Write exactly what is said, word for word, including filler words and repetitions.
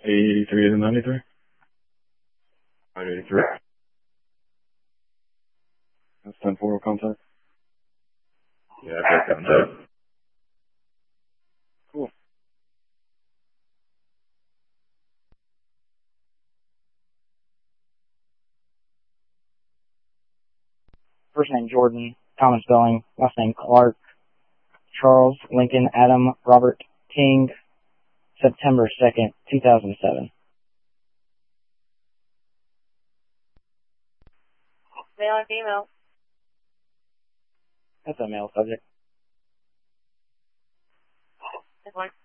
eighty-three to ninety-three. eighty-three. That's ten four contact. Yeah, I've got contact. Cool. First name Jordan, common spelling. Last name Clark. Charles Lincoln Adam Robert King. September second, two thousand seven. Male and female? That's a male subject. This one.